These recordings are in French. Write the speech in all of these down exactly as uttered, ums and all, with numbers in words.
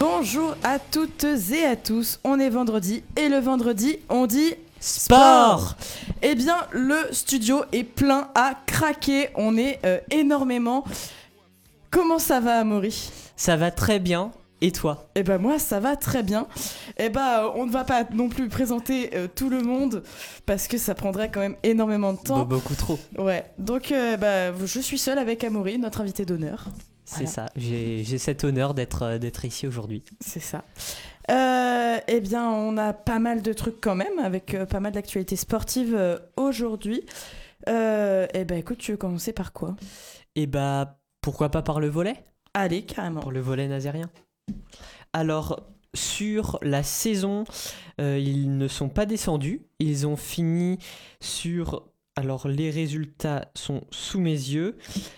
Bonjour à toutes et à tous, on est vendredi et le vendredi on dit sport. Eh bien le studio est plein à craquer, on est euh, énormément. Comment ça va Amaury ? Ça va très bien, et toi ? Eh ben moi ça va très bien. Eh ben on ne va pas non plus présenter euh, tout le monde parce que ça prendrait quand même énormément de temps. Be- beaucoup trop. Ouais, donc euh, bah, je suis seule avec Amaury, notre invité d'honneur. C'est Voilà. ça, j'ai, j'ai cet honneur d'être, euh, d'être ici aujourd'hui. C'est ça. Euh, eh bien, on a pas mal de trucs quand même, avec euh, pas mal d'actualités sportives euh, aujourd'hui. Euh, eh ben, écoute, tu veux commencer par quoi ? Et bah, pourquoi pas par le volley ? Allez, carrément. Pour le volley nazérien. Alors, sur la saison, euh, ils ne sont pas descendus. Ils ont fini sur... Alors, les résultats sont sous mes yeux.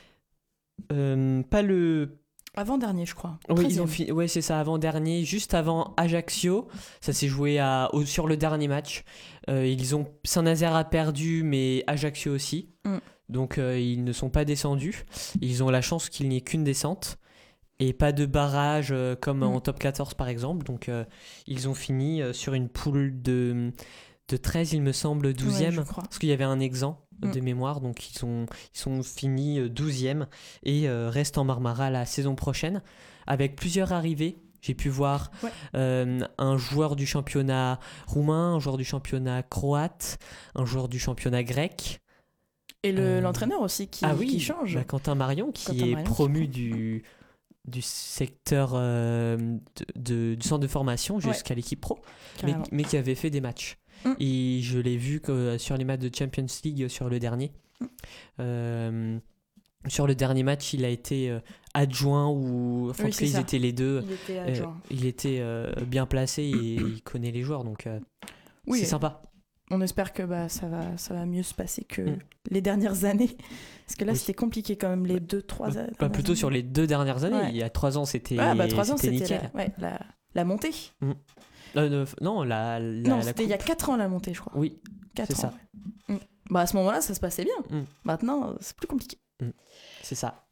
Euh, pas le... Avant-dernier, je crois. Oui, ils treizième. ont fini. Ouais, c'est ça, avant-dernier, juste avant Ajaccio. Ça s'est joué à, au- sur le dernier match. Euh, ils ont Saint-Nazaire a perdu, mais Ajaccio aussi. Mm. Donc euh, ils ne sont pas descendus. Ils ont la chance qu'il n'y ait qu'une descente et pas de barrage euh, comme Mm. en top quatorze par exemple. Donc euh, ils ont fini euh, sur une poule de, de treize, il me semble, douzième. Ouais, je crois. Parce qu'il y avait un exempt Mm. de mémoire. Donc ils sont, ils sont finis euh, douzième et euh, restent en Marmara la saison prochaine avec plusieurs arrivées. J'ai pu voir Ouais. euh, un joueur du championnat roumain, un joueur du championnat croate, un joueur du championnat grec. Et le, Euh, l'entraîneur aussi qui, ah oui, qui change. bah, Quentin Marion qui Quentin est Marion qui promu prend. du, du secteur euh, de, de- du centre de formation jusqu'à l'équipe pro, mais, Carrément. mais qui avait fait des matchs. Mm. Et je l'ai vu que sur les matchs de Champions League, sur le dernier. Mm. Euh, sur le dernier match, il a été euh, adjoint ou enfin, Oui, en tout c'est cas, ils ça. étaient les deux. Il était Euh, adjoint. il était euh, bien placé et il connaît les joueurs, donc euh, Oui, c'est sympa. on espère que bah, ça, va, ça va mieux se passer que Mm. les dernières années. Parce que là, Oui. c'était compliqué quand même, les deux, trois Bah, années. bah, plutôt sur les deux dernières années. Ouais. Il y a trois ans, c'était, Ah, bah trois ans, c'était c'était nickel. la, ouais, la, la montée. Euh, ne- non, la, la, non, la c'était il y a coupe. quatre ans la montée, je crois. Oui, quatre c'est ans, ça. ouais. Mm. Bah, à ce moment-là, ça se passait bien. Mm. Maintenant, euh, c'est plus compliqué. c'est ça.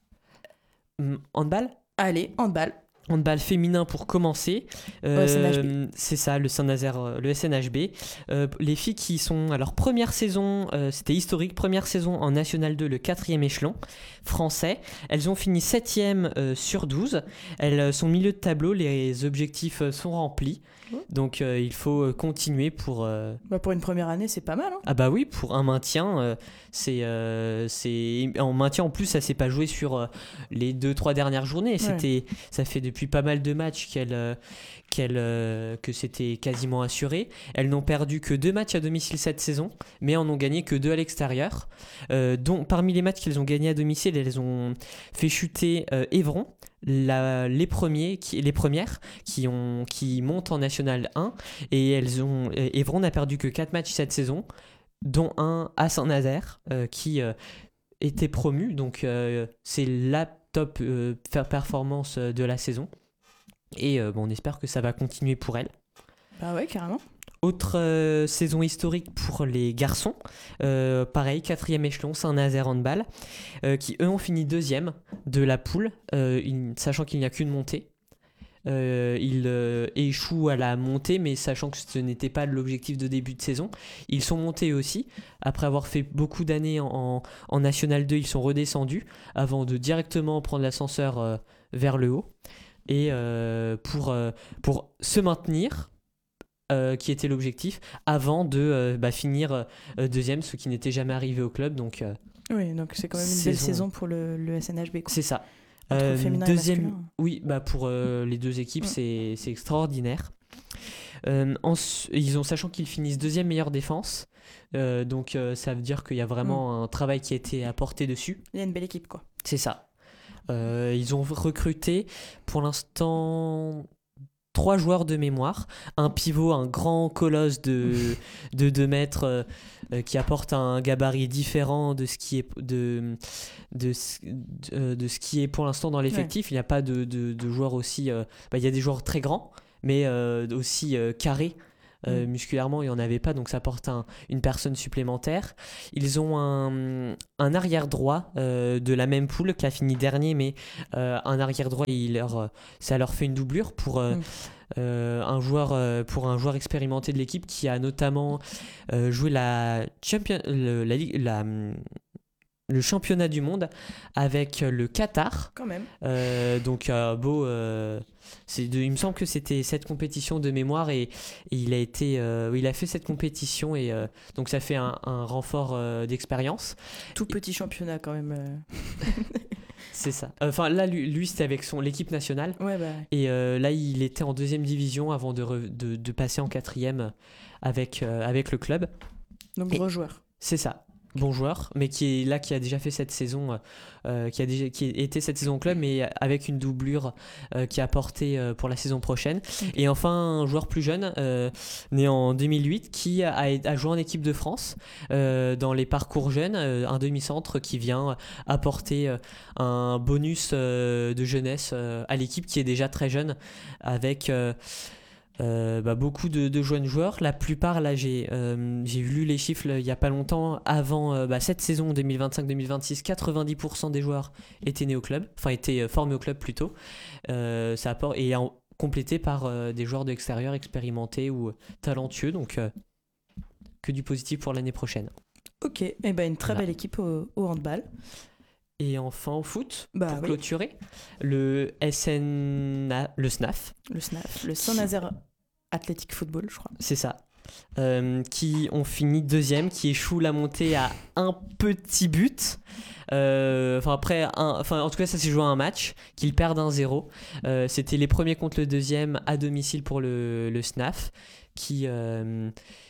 Hum, handball Allez, handball. Handball féminin pour commencer. Au S N H B. C'est ça, le Saint-Nazaire, euh, le S N H B. Euh, les filles qui sont à leur première saison, euh, c'était historique, première saison en National deux, le quatrième échelon français. Elles ont fini septième euh, sur douze. Elles euh, sont milieu de tableau, les objectifs euh, sont remplis. Ouais. Donc euh, il faut euh, continuer pour... euh, Bah, pour une première année, c'est pas mal. Hein. Ah bah oui, pour un maintien, euh, c'est, euh, c'est en maintien en plus, ça s'est pas joué sur euh, les deux trois dernières journées. C'était, ça fait depuis pas mal de matchs qu'elles, euh, qu'elles, euh, que c'était quasiment assuré. Elles n'ont perdu que deux matchs à domicile cette saison, mais en ont gagné que deux à l'extérieur. Euh, dont parmi les matchs qu'elles ont gagnés à domicile, elles ont fait chuter euh, Évron. La, les, premiers qui, les premières qui, ont, qui montent en National un et elles ont, Évron n'a perdu que quatre matchs cette saison, dont un à Saint-Nazaire euh, qui euh, était promu, donc euh, c'est la top euh, performance de la saison et euh, bon, on espère que ça va continuer pour elle. Bah ouais, carrément. Autre euh, saison historique pour les garçons, euh, pareil, quatrième échelon, Saint-Nazaire Handball, euh, qui eux ont fini deuxième de la poule, euh, il- sachant qu'il n'y a qu'une montée. Euh, ils euh, échouent à la montée, mais sachant que ce n'était pas l'objectif de début de saison. Ils sont montés aussi. Après avoir fait beaucoup d'années en, en, en National deux, ils sont redescendus avant de directement prendre l'ascenseur euh, vers le haut. Et euh, pour, euh, pour se maintenir, euh, qui était l'objectif, avant de euh, bah, finir euh, deuxième, ce qui n'était jamais arrivé au club. Donc euh, Oui, donc c'est quand même une Saison. belle saison pour le, le S N H B. Quoi. c'est ça. Entre Euh, féminin et deuxième, masculin. oui, bah pour euh, les deux équipes, Mm. c'est, c'est extraordinaire. Euh, en, ils ont, sachant qu'ils finissent deuxième meilleure défense, euh, donc euh, ça veut dire qu'il y a vraiment un travail qui a été apporté dessus. Il y a une belle équipe, quoi. C'est ça. Euh, ils ont recruté pour l'instant trois joueurs de mémoire, un pivot, un grand colosse de, de deux mètres euh, euh, qui apporte un gabarit différent de ce qui est, de, de, ce- de, de ce qui est pour l'instant dans l'effectif. Il n'y a pas de, de, de joueurs aussi... euh, bah, il y a des joueurs très grands, mais euh, aussi euh, carrés. Euh, Mm. musculairement, il n'y en avait pas, donc ça apporte un, une personne supplémentaire. Ils ont un, un arrière droit euh, de la même poule qui a fini dernier, mais euh, un arrière droit, il leur, ça leur fait une doublure pour, euh, Mm. euh, un joueur, euh, pour un joueur expérimenté de l'équipe qui a notamment euh, joué la, champion, le, la, ligue- la, le championnat du monde avec le Qatar. Quand même. Euh, donc euh, beau, euh, c'est de, il me semble que c'était cette compétition de mémoire et, et il a été, euh, il a fait cette compétition et euh, donc ça fait un, un renfort euh, d'expérience. Tout petit championnat quand même. euh. C'est ça. Enfin là, lui, lui c'était avec son l'équipe nationale Ouais, bah. et euh, là il était en deuxième division avant de, re- de, de passer en quatrième avec euh, avec le club. Donc Et- gros joueur. C'est ça. Bon joueur, mais qui est là, qui a déjà fait cette saison, euh, qui a déjà qui était cette saison au club, mais avec une doublure euh, qui a porté euh, pour la saison prochaine. Ok. Et enfin, un joueur plus jeune, euh, né en deux mille huit, qui a, a joué en équipe de France euh, dans les parcours jeunes, euh, un demi-centre qui vient apporter euh, un bonus euh, de jeunesse euh, à l'équipe qui est déjà très jeune, avec euh, Euh, bah, beaucoup de, de jeunes joueurs. La plupart, là, j'ai, euh, j'ai lu les chiffres là, il n'y a pas longtemps. Avant euh, bah, cette saison deux mille vingt-cinq deux mille vingt-six, quatre-vingt-dix pour cent des joueurs étaient nés au club, enfin étaient euh, formés au club plutôt. Euh, ça apporte, et en, complété par euh, des joueurs de l'extérieur expérimentés ou euh, talentueux. Donc, euh, que du positif pour l'année prochaine. Ok, et eh ben une très Voilà. belle équipe au, au handball. Et enfin au foot, Bah pour oui. clôturer, le S N A, le S N A F, Le S N A F, le Saint-Nazaire Athletic Football, je crois. c'est ça. Euh, qui ont fini deuxième, qui échoue la montée à un petit but. Euh, Enfin après, un, enfin en tout cas ça s'est joué à un match qu'ils perdent un zéro. Euh, C'était les premiers contre le deuxième à domicile pour le, le S N A F qui euh,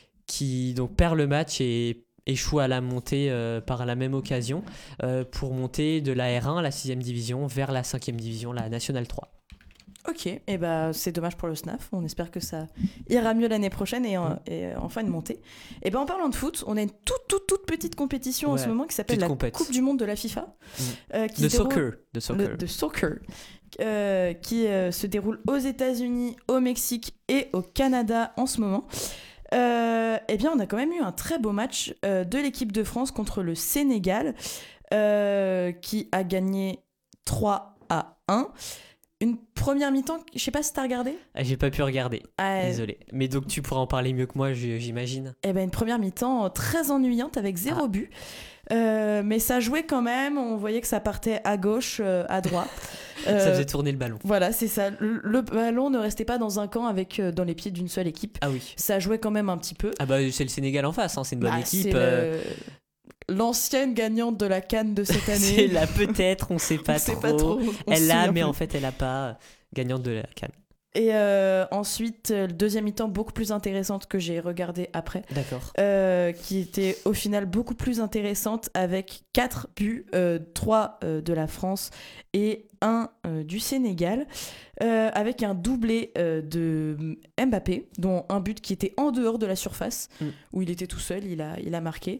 qui donc perd le match et échoue à la montée euh, par la même occasion euh, pour monter de la R un, la sixième division, vers la cinquième division, la Nationale trois. Ok, et eh bah c'est dommage pour le S N A F. On espère que ça ira mieux l'année prochaine et, Mm. et euh, enfin une montée. Et ben en parlant de foot, on a une toute toute toute petite compétition en Ouais, ce moment qui s'appelle petite la compète. Coupe du Monde de la FIFA, Mm. euh, qui De se déroule- soccer, de soccer. le- de soccer, euh, qui euh, se déroule aux États-Unis, au Mexique et au Canada en ce moment. Euh, eh bien, on a quand même eu un très beau match euh, de l'équipe de France contre le Sénégal, euh, qui a gagné trois à un. Une première mi-temps, je sais pas si t'as regardé. Ah, j'ai pas pu regarder, Euh, désolé. Mais donc tu pourras en parler mieux que moi, j- j'imagine. eh ben, une première mi-temps très ennuyante avec zéro Ah. but. Euh, mais ça jouait quand même, on voyait que ça partait à gauche, euh, à droite. Ça Euh, faisait tourner le ballon. Voilà, c'est ça. Le, le ballon ne restait pas dans un camp avec euh, dans les pieds d'une seule équipe. Ah oui. Ça jouait quand même un petit peu. Ah bah c'est le Sénégal en face, hein, c'est une bonne Bah, équipe. c'est euh, le- l'ancienne gagnante de la CAN de cette année. c'est là peut-être, on sait pas On sait trop. pas trop. on Elle se l'a, souvient mais plus. en fait elle a pas. euh, Gagnante de la CAN. Et euh, ensuite, euh, le deuxième mi-temps beaucoup plus intéressante que j'ai regardé après. D'accord. Euh, qui était au final beaucoup plus intéressante avec quatre buts, euh, trois euh, de la France et un euh, du Sénégal, euh, avec un doublé euh, de Mbappé, dont un but qui était en dehors de la surface, Mm. où il était tout seul, il a, il a marqué.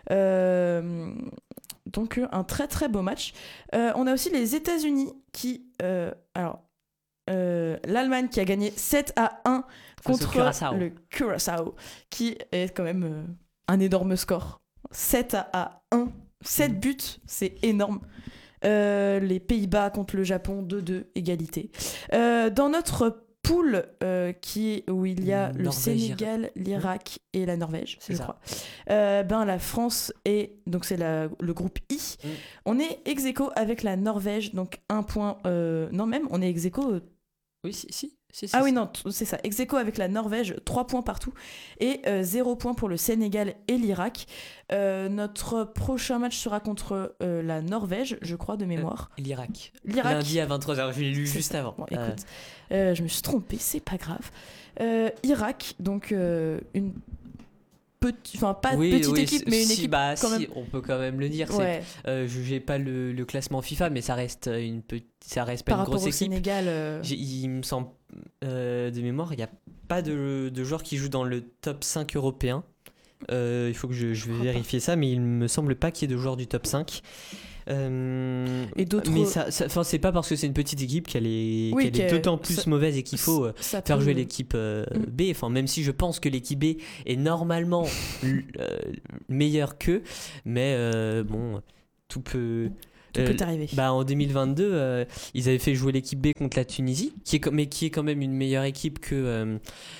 Euh, donc euh, un très très beau match. Euh, on a aussi les États-Unis qui... euh, alors, euh, l'Allemagne qui a gagné sept à un Face au contre Curaçao. le Curaçao, qui est quand même euh, un énorme score. sept à un, sept Mm. buts, c'est énorme. Euh, les Pays-Bas contre le Japon, deux deux, égalité. Euh, dans notre poule, euh, qui, où il y a le Norvège, Sénégal, l'Irak et la Norvège, C'est je ça. crois, euh, ben, la France est, donc c'est la- le groupe I, Mm. on est ex aequo avec la Norvège, donc un point, euh, non même, on est ex aequo, euh, Oui, si, si. si, si, ah oui, si. non, t- c'est ça. Ex aequo avec la Norvège, trois points partout. Et euh, zéro point pour le Sénégal et l'Irak. Euh, notre prochain match sera contre euh, la Norvège, je crois, de mémoire. L'Irak. L'Irak. Lundi à vingt-trois heures, je l'ai lu C'est juste ça. avant. Bon, Euh, écoute, euh, je me suis trompée, c'est pas grave. Euh, Irak, donc euh, une petite, enfin pas oui, petite oui, équipe, si- mais une si, équipe bah, quand si, même. on peut quand même le dire. c'est- Ouais, Euh, je n'ai pas le, le classement FIFA, mais ça reste une petite, ça reste pas par une rapport grosse au équipe. Sénégal. euh, J'ai- Il me semble, euh, de mémoire, il n'y a pas de, de joueurs qui jouent dans le top cinq européen. Euh, il faut que je, je vais crois vérifier ça, mais il me semble pas qu'il y ait de joueurs du top cinq. Euh, et d'autres. Mais ça, ça, enfin, c'est pas parce que c'est une petite équipe qu'elle est, oui, qu'elle est d'autant plus ça, mauvaise et qu'il faut euh, faire peut... jouer l'équipe euh, mm. B. Enfin, même si je pense que l'équipe B est normalement l- euh, meilleure qu'eux, mais euh, bon, tout peut. Tout peut arriver. Euh, bah, en deux mille vingt-deux, euh, ils avaient fait jouer l'équipe B contre la Tunisie, qui est, mais qui est quand même une meilleure équipe que. Euh,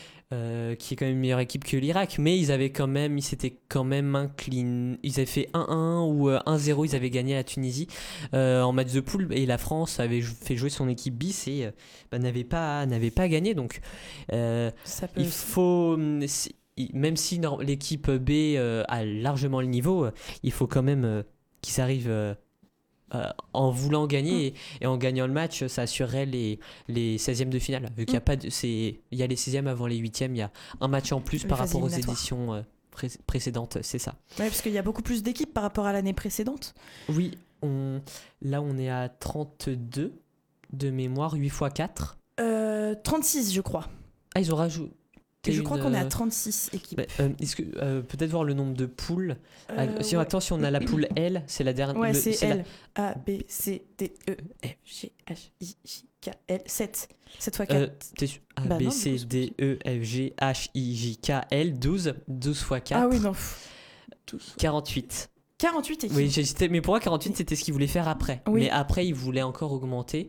Euh, qui est quand même une meilleure équipe que l'Irak, mais ils avaient quand même, ils s'étaient quand même inclinés, ils avaient fait un un ou un zéro, ils avaient gagné la Tunisie euh, en match de poule, et la France avait fait jouer son équipe bis et euh, bah, n'avait pas, n'avait pas gagné, donc euh, il faut, même si non, l'équipe B euh, a largement le niveau, euh, il faut quand même euh, qu'ils arrivent euh, Euh, en voulant gagner mmh. et, et en gagnant le match, ça assurerait les, les seizièmes de finale. Vu qu'il y a pas de, c'est, il y a les seizièmes avant les huitièmes, il y a un match en plus les par rapport aux éditions euh, pré- précédentes, c'est ça. Ouais, parce qu'il y a beaucoup plus d'équipes par rapport à l'année précédente. Oui, on, là on est à trente-deux de mémoire, huit fois quatre. Euh, trente-six, je crois. Ah, ils ont rajouté. Et je une, crois qu'on est à trente-six équipes. Bah, euh, est-ce que, euh, peut-être voir le nombre de poules. Euh, si, ouais. Attends, si on a la poule L, c'est la dernière. Ouais, le, c'est, c'est L. La... A, B, C, D, E, F, G, H, I, J, K, L. sept. sept fois quatre. Euh, A, bah B, non, C, D, E, F, G, H, I, J, K, L. douze. douze fois quatre. Ah oui, non. douze. quarante-huit. quarante-huit équipes. Oui, j'hésitais, mais pour moi, quarante-huit, c'était ce qu'ils voulaient faire après. Oui. Mais après, ils voulaient encore augmenter.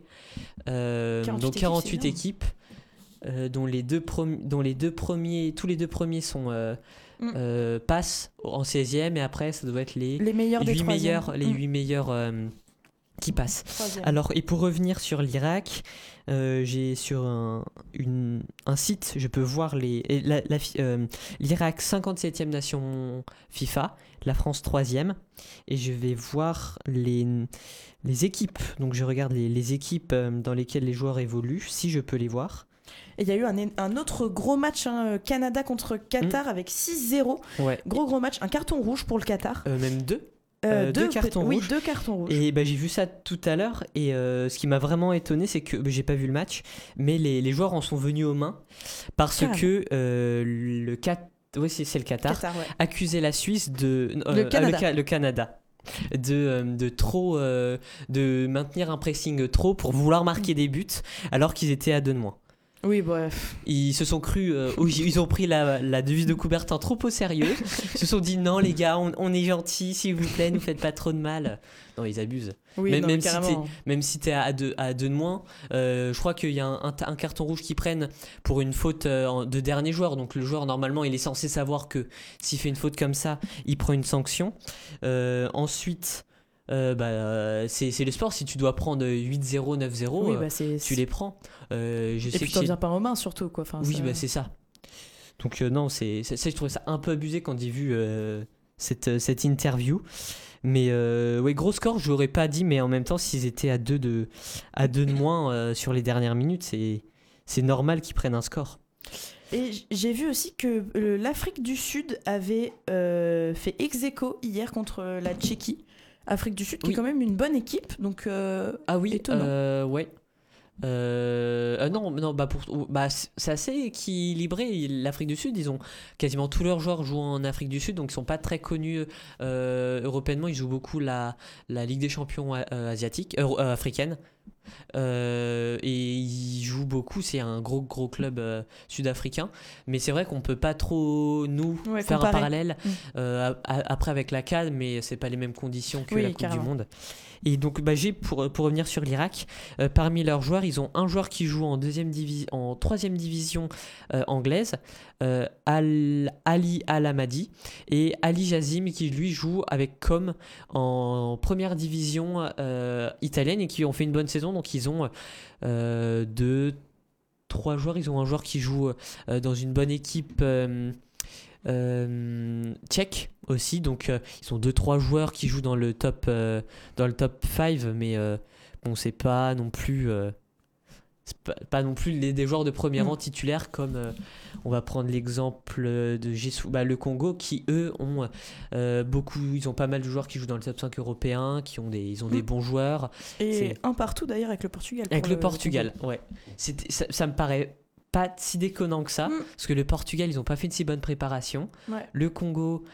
Euh, quarante-huit donc, quarante-huit équipes. Euh, dont les deux prom- dont les deux premiers tous les deux premiers sont euh, mm. euh, passent en seizième et après ça doit être les les meilleurs des huit meilleurs les mm. huit meilleurs euh, qui passent. Troisième. Alors et pour revenir sur l'Irak, euh, j'ai sur un une, un site, je peux voir les la, la, euh, l'Irak cinquante-septième nation FIFA, la France troisième, et je vais voir les les équipes. Donc je regarde les, les équipes dans lesquelles les joueurs évoluent, si je peux les voir. Et il y a eu un, un autre gros match, hein, Canada contre Qatar, mmh. avec six zéro. Ouais. Gros gros match, un carton rouge pour le Qatar. Euh, même deux. Euh, euh, deux, deux cartons oui, rouges. deux cartons rouges. Et bah, j'ai vu ça tout à l'heure. Et euh, ce qui m'a vraiment étonné, c'est que bah, j'ai pas vu le match, mais les, les joueurs en sont venus aux mains parce Carrément. que euh, le Qatar, oui, c'est, c'est le Qatar, Qatar ouais. accusait la Suisse de euh, le Canada. Euh, le, le Canada. De, euh, de trop euh, de maintenir un pressing trop pour vouloir marquer des buts alors qu'ils étaient à deux de moins. Oui, bref. Ils se sont crus, euh, ils ont pris la, la devise de Coubertin trop au sérieux. Ils se sont dit non, les gars, on, on est gentils, s'il vous plaît, ne faites pas trop de mal. Non, ils abusent. Oui, même, non, même, si t'es, même si t'es à deux, à deux de moins, euh, je crois qu'il y a un, un, un carton rouge qu'ils prennent pour une faute euh, de dernier joueur. Donc le joueur, normalement, il est censé savoir que s'il fait une faute comme ça, il prend une sanction. Euh, ensuite. Euh, bah, euh, c'est, c'est le sport, si tu dois prendre huit zéro, neuf zéro, oui, bah, euh, tu les prends. Euh, je et sais puis que t'en viens pas aux mains surtout. Quoi. Enfin, oui, ça... bah, c'est ça. Donc euh, non, c'est, c'est, c'est, je trouvais ça un peu abusé quand j'ai vu euh, cette, cette interview. Mais euh, ouais, gros score, je l'aurais pas dit, mais en même temps, s'ils étaient à deux de, à deux de moins euh, sur les dernières minutes, c'est, c'est normal qu'ils prennent un score. Et j'ai vu aussi que euh, l'Afrique du Sud avait euh, fait ex-aequo hier contre la Tchéquie. Afrique du Sud, qui oui. est quand même une bonne équipe, donc euh, ah oui, étonnant. Euh, ouais. Euh, euh, non, non, bah pour, bah c'est assez équilibré. L'Afrique du Sud, ils ont quasiment tous leurs joueurs jouent en Afrique du Sud, donc ils sont pas très connus euh, européennement. Ils jouent beaucoup la la Ligue des Champions euh, asiatique, euh, euh, africaine. Euh, et ils jouent beaucoup, c'est un gros gros club euh, sud-africain, mais c'est vrai qu'on peut pas trop nous ouais, faire comparer. un parallèle mmh. euh, à, après avec la C A N, mais c'est pas les mêmes conditions que oui, la Coupe carrément. du Monde. Et donc bah, j'ai pour, pour revenir sur l'Irak, euh, parmi leurs joueurs, ils ont un joueur qui joue en deuxième divi- en troisième division euh, anglaise, euh, Al- Ali Al-Hamadi, et Ali Jazim qui lui joue avec Com en première division euh, italienne et qui ont fait une bonne saison. Donc ils ont euh, deux, trois joueurs. Ils ont un joueur qui joue euh, dans une bonne équipe euh, euh, tchèque aussi. Donc euh, ils ont deux, trois joueurs qui jouent dans le top, euh, dans le top cinq, mais euh, bon, c'est pas non plus. Euh, c'est pas, pas non plus les, des joueurs de premier rang titulaires comme euh, on va prendre l'exemple de Jessou, bah, le Congo qui eux ont euh, beaucoup, ils ont pas mal de joueurs qui jouent dans le top cinq européen, qui ont des, ils ont mmh. des bons joueurs et c'est... un partout d'ailleurs avec le Portugal avec le, le Portugal Congo. Ouais, C'était, ça, ça me paraît pas si déconnant que ça, Mm. parce que le Portugal, ils n'ont pas fait une si bonne préparation. Ouais. Le Congo,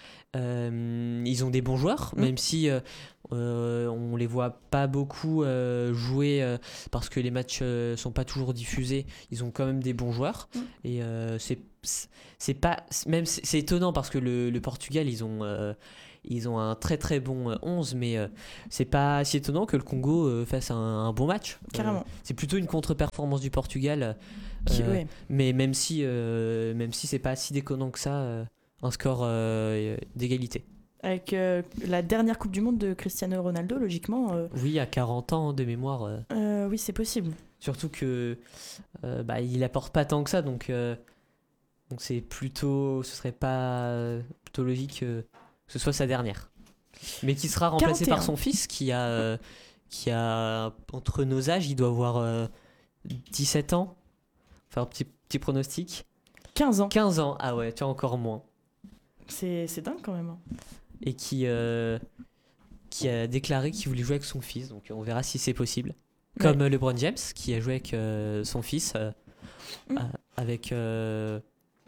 euh, ils ont des bons joueurs, Mm. même si euh, euh, on les voit pas beaucoup euh, jouer euh, parce que les matchs euh, sont pas toujours diffusés. Ils ont quand même des bons joueurs. Mm. Et euh, c'est, c'est pas. Même c'est, c'est étonnant parce que le, le Portugal, ils ont. Euh, Ils ont un très très bon euh, onze, mais euh, c'est pas si étonnant que le Congo euh, fasse un, un bon match. Carrément. Euh, c'est plutôt une contre-performance du Portugal, euh, Qui- ouais. mais même si, euh, même si c'est pas si déconnant que ça, euh, un score euh, d'égalité. Avec euh, la dernière Coupe du Monde de Cristiano Ronaldo, logiquement, euh, Oui, à quarante ans de mémoire. euh, euh, oui, c'est possible. surtout que euh, bah, il apporte pas tant que ça, donc euh, donc c'est plutôt, ce serait pas euh, plutôt logique euh, que ce soit sa dernière, mais qui sera remplacé quarante et un. par son fils qui a euh, qui a entre nos âges, il doit avoir euh, dix-sept ans. Enfin, un petit petit pronostic. quinze ans. quinze ans, ah ouais, tu as encore moins. C'est, c'est dingue quand même. Et qui euh, qui a déclaré qu'il voulait jouer avec son fils, donc on verra si c'est possible. Comme euh, LeBron James qui a joué avec euh, son fils euh, Mm. euh, avec euh,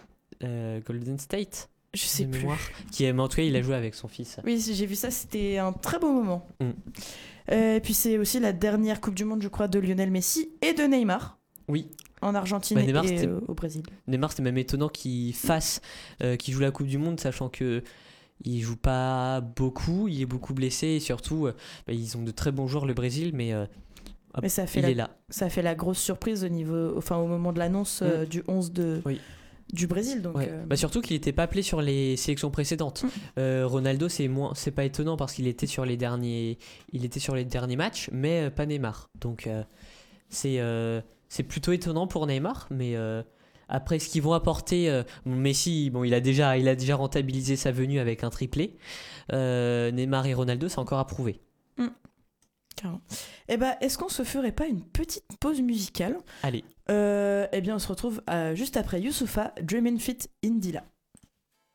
euh, Golden State. Je sais de plus. mémoire. Qui est, mais en tout cas, il a joué avec son fils. Oui, j'ai vu ça, c'était un très beau moment. Mm. Euh, et puis c'est aussi la dernière Coupe du Monde, je crois, de Lionel Messi et de Neymar. Oui. En Argentine Bah, Neymar, et c'était- euh, au Brésil. Neymar, c'est même étonnant qu'il fasse, euh, qu'il joue la Coupe du Monde, sachant que il joue pas beaucoup, il est beaucoup blessé et surtout, euh, bah, ils ont de très bons joueurs le Brésil, mais euh, hop, Mais ça fait, il la, est là. ça fait la grosse surprise au, niveau, enfin, au moment de l'annonce euh, du onze de, Oui. du Brésil. Donc, Ouais. euh, Bah, surtout qu'il n'était pas appelé sur les sélections précédentes. Mm. Euh, Ronaldo, c'est moins, c'est pas étonnant parce qu'il était sur les derniers, il était sur les derniers matchs, mais euh, pas Neymar. Donc euh, c'est euh, c'est plutôt étonnant pour Neymar, mais euh, après ce qu'ils vont apporter, euh, bon, Messi, bon, il a déjà, il a déjà rentabilisé sa venue avec un triplé. Euh, Neymar et Ronaldo, c'est encore à prouver. carrément. Eh ben, est-ce qu'on se ferait pas une petite pause musicale? Allez. Euh, Eh bien, on se retrouve euh, juste après Youssoupha, Dreamin' Fit Indila.